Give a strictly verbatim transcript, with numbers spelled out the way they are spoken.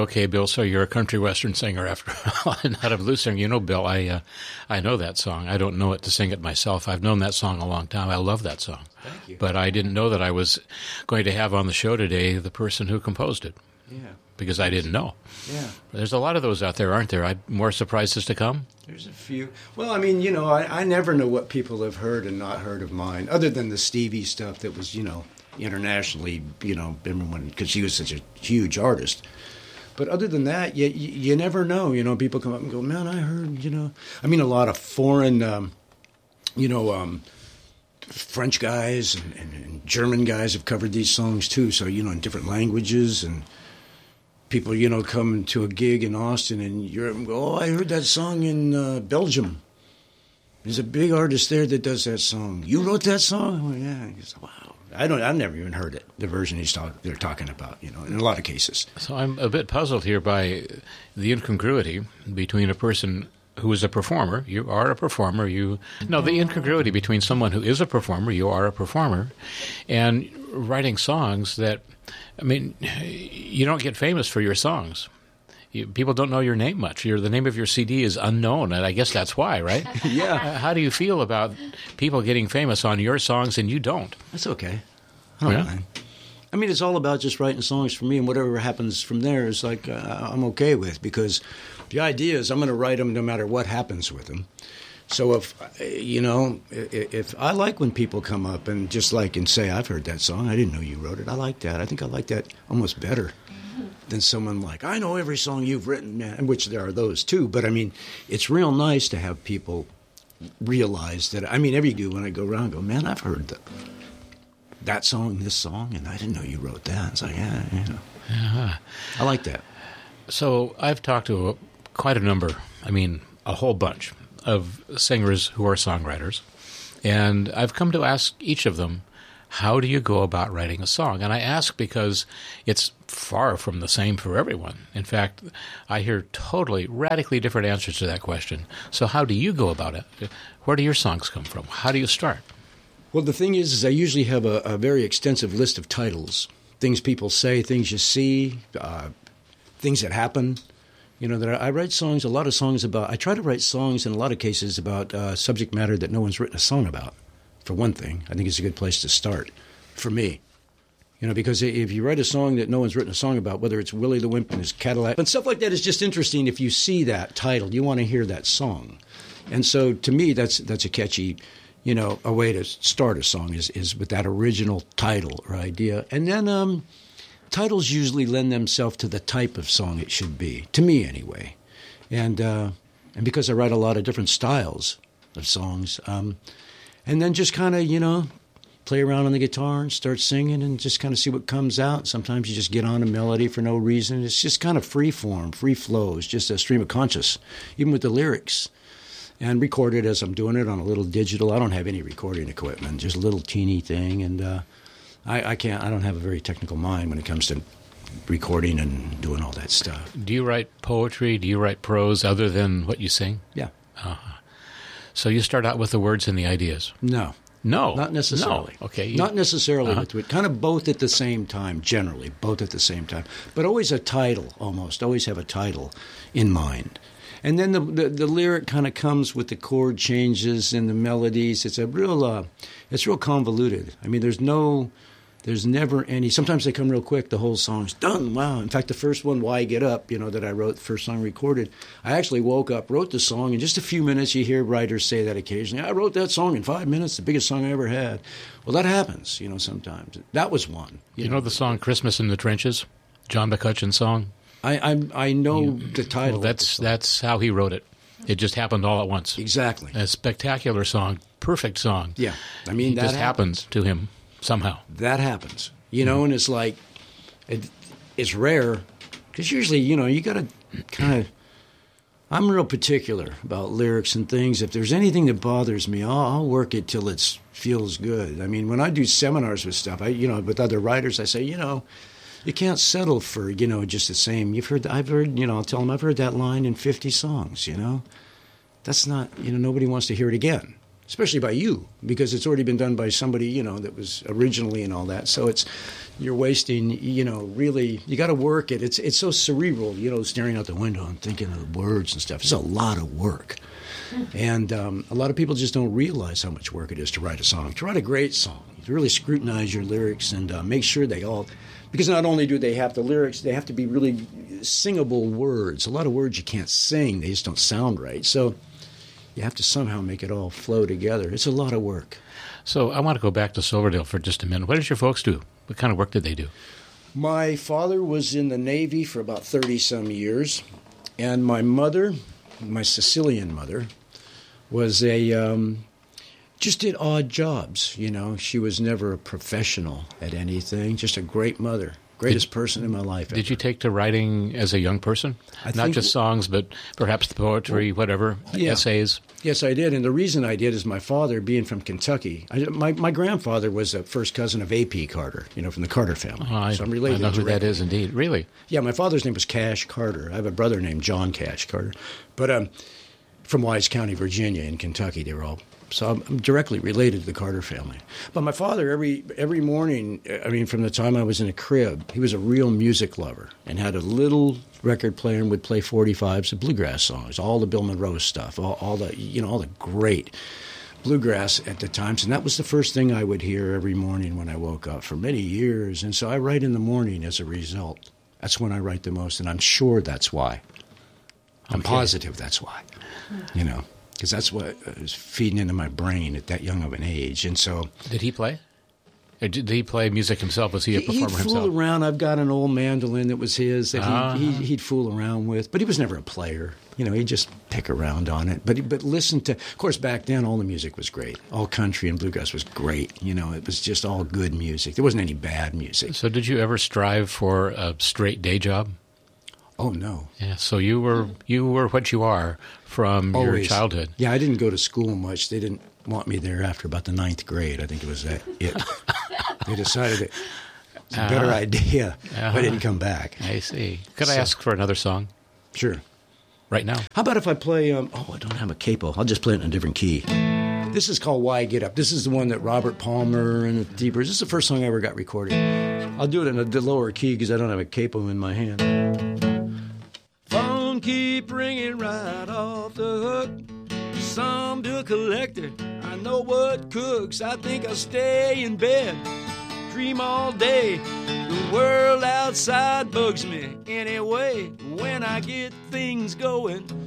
okay, Bill, so you're a country western singer after all, not a blues singer. You know, Bill, I uh, I know that song. I don't know it to sing it myself. I've known that song a long time. I love that song. Thank you. But I didn't know that I was going to have on the show today the person who composed it. Yeah. Because I didn't know. Yeah. There's a lot of those out there, aren't there? I, more surprises to come? There's a few. Well, I mean, you know, I, I never know what people have heard and not heard of mine, other than the Stevie stuff that was, you know, internationally, you know, everyone, because he was such a huge artist. But other than that, you, you, you never know. You know, people come up and go, man, I heard, you know. I mean, a lot of foreign, um, you know, um, French guys and, and, and German guys have covered these songs too. So, you know, in different languages. And people, you know, come to a gig in Austin and Europe and go, oh, I heard that song in uh, Belgium. There's a big artist there that does that song. You wrote that song? Oh, yeah. He goes, wow. I don't. I've never even heard it. The version he's talk, they're talking about, you know, in a lot of cases. So I'm a bit puzzled here by the incongruity between a person who is a performer. You are a performer. You no, the incongruity between someone who is a performer. You are a performer, and writing songs that, I mean, you don't get famous for your songs. You, people don't know your name much. Your, the name of your C D is unknown, and I guess that's why, right? Yeah. Uh, how do you feel about people getting famous on your songs and you don't? That's okay. I don't Yeah. mind. I mean, it's all about just writing songs for me, and whatever happens from there is like uh, I'm okay with, because the idea is I'm going to write them no matter what happens with them. So if, you know, if I like when people come up and just like and say, I've heard that song, I didn't know you wrote it. I like that. I think I like that almost better than someone like, I know every song you've written, man, which there are those too. But I mean, it's real nice to have people realize that. I mean, every do when I go around, I go, man, I've heard that, that song, this song, and I didn't know you wrote that. It's like, yeah, you know. Uh-huh. I like that. So I've talked to a, quite a number, I mean, a whole bunch of singers who are songwriters, and I've come to ask each of them, how do you go about writing a song? And I ask because it's far from the same for everyone. In fact, I hear totally, radically different answers to that question. So how do you go about it? Where do your songs come from? How do you start? Well, the thing is, is I usually have a, a very extensive list of titles, things people say, things you see, uh, things that happen. You know, that I, I write songs, a lot of songs about, I try to write songs in a lot of cases about uh, subject matter that no one's written a song about. For one thing, I think it's a good place to start for me. You know, because if you write a song that no one's written a song about, whether it's Willie the Wimp and his Cadillac, and stuff like that is just interesting. If you see that title, you want to hear that song. And so to me, that's that's a catchy, you know, a way to start a song is, is with that original title or idea. And then um, titles usually lend themselves to the type of song it should be, to me anyway. And, uh, and because I write a lot of different styles of songs, um, and then just kind of, you know, play around on the guitar and start singing and just kind of see what comes out. Sometimes you just get on a melody for no reason. It's just kind of free form, free flow. It's just a stream of conscious, even with the lyrics. And record it as I'm doing it on a little digital. I don't have any recording equipment, just a little teeny thing. And uh, I, I can't, I don't have a very technical mind when it comes to recording and doing all that stuff. Do you write poetry? Do you write prose other than what you sing? Yeah. Uh-huh. So you start out with the words and the ideas? No. No. Not necessarily. No. Okay. Not necessarily. Uh-huh. With, with kind of both at the same time, generally, both at the same time. But always a title, almost. Always have a title in mind. And then the the, the lyric kind of comes with the chord changes and the melodies. It's a real, uh, it's real convoluted. I mean, there's no... There's never any. Sometimes they come real quick. The whole song's done. Wow. In fact, the first one, Why Get Up, you know, that I wrote, the first song recorded, I actually woke up, wrote the song. In just a few minutes, you hear writers say that occasionally. I wrote that song in five minutes, the biggest song I ever had. Well, that happens, you know, sometimes. That was one. You, you know, know the song Christmas in the Trenches? John McCutcheon's song? I I, I know you, the title. Well, that's, that's how he wrote it. It just happened all at once. Exactly. A spectacular song, perfect song. Yeah. I mean, it that just happens. happens to him. Somehow. That happens. You know, and it's like, it, it's rare, because usually, you know, you got to kind of, I'm real particular about lyrics and things. If there's anything that bothers me, I'll, I'll work it till it feels good. I mean, when I do seminars with stuff, I, you know, with other writers, I say, you know, you can't settle for, you know, just the same. You've heard, I've heard, you know, I'll tell them I've heard that line in fifty songs, you know. That's not, you know, nobody wants to hear it again. especially by you, because it's already been done by somebody, you know, that was originally and all that. So it's, you're wasting, you know, really, you got to work it. It's it's so cerebral, you know, staring out the window and thinking of the words and stuff. It's a lot of work. And um, a lot of people just don't realize how much work it is to write a song, to write a great song. You really scrutinize your lyrics and uh, make sure they all, because not only do they have the lyrics, they have to be really singable words. A lot of words you can't sing, they just don't sound right. So you have to somehow make it all flow together. It's a lot of work. So I want to go back to Silverdale for just a minute. What did your folks do? What kind of work did they do? My father was in the Navy for about thirty-some years, and my mother, my Sicilian mother, was a, um, just did odd jobs, you know. She was never a professional at anything, just a great mother. Greatest did, person in my life ever. Did you take to writing as a young person? I Not think, just songs, but perhaps the poetry, well, whatever, yeah. essays? Yes, I did. And the reason I did is my father, being from Kentucky, I, my, my grandfather was a first cousin of A P Carter, you know, from the Carter family. Oh, I, so I'm related I know who directly. that is, indeed. Really? Yeah, my father's name was Cash Carter. I have a brother named John Cash Carter. But um, from Wise County, Virginia, in Kentucky, they were all... So I'm, I'm directly related to the Carter family. But my father, every every morning, I mean, from the time I was in a crib, he was a real music lover and had a little record player and would play forty-fives of bluegrass songs, all the Bill Monroe stuff, all, all the, you know, all the great bluegrass at the times. And that was the first thing I would hear every morning when I woke up for many years. And so I write in the morning as a result. That's when I write the most, and I'm sure that's why. I'm Okay. positive that's why, you know. Because that's what was feeding into my brain at that young of an age. And so... Did he play? Or did he play music himself? Was he a performer he'd fool himself? around. I've got an old mandolin that was his that Uh-huh. he, he, he'd fool around with. But he was never a player. You know, he'd just pick around on it. But but listen to... Of course, back then, all the music was great. All country and bluegrass was great. You know, it was just all good music. There wasn't any bad music. So did you ever strive for a straight day job? Oh, no. Yeah, so you were you were what you are from your Always. childhood. Yeah, I didn't go to school much. They didn't want me there after about the ninth grade. I think it was that it. They decided it was a better Uh-huh. idea. Uh-huh. I didn't come back. I see. Could I So- ask for another song Sure. right now? How about if I play, um, oh, I don't have a capo. I'll just play it in a different key. This is called Why Get Up. This is the one that Robert Palmer and the Deepers, this is the first song I ever got recorded. I'll do it in a d- lower key because I don't have a capo in my hand. Phone keep ringing right off the hook. Some bill collector, I know what cooks. I think I'll stay in bed, dream all day. The world outside bugs me anyway. When I get things going,